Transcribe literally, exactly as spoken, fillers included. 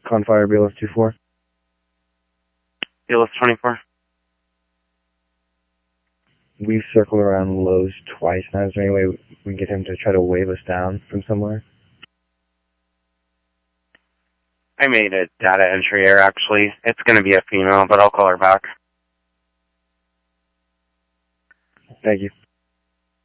Confire B L S two four. B L S twenty-four. We've circled around Lowe's twice now. Is there any way we can get him to try to wave us down from somewhere? I made a data entry error, actually. It's going to be a female, but I'll call her back. Thank you.